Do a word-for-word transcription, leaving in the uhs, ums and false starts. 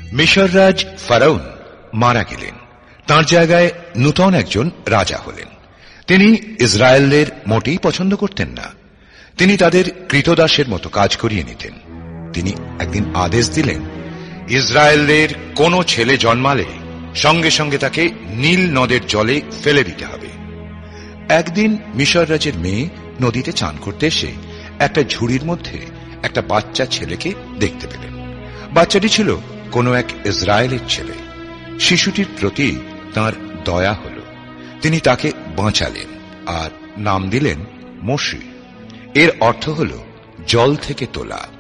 মিশর রাজ ফারাউন মারা গেলেন। তাঁর জায়গায় নূতন একজন রাজা হলেন। তিনি ইসরায়েলের মোটেই পছন্দ করতেন না। তিনি তাদের কৃতদাসের মতো কাজ করিয়ে নিতেন। তিনি একদিন আদেশ দিলেন, ইসরায়েলের কোন ছেলে জন্মালে সঙ্গে সঙ্গে তাকে নীল নদের জলে ফেলে দিতে হবে। একদিন মিশর রাজের মেয়ে নদীতে চান করতে এসে একটা ঝুড়ির মধ্যে একটা বাচ্চা ছেলেকে দেখতে পেলেন। বাচ্চাটি ছিল কোন এক ইসরায়েলের ছেলে। শিশুটির প্রতি তাঁর দয়া হল। তিনি তাকে বাঁচালেন আর নাম দিলেন মোশে। এর অর্থ হল জল থেকে তোলা।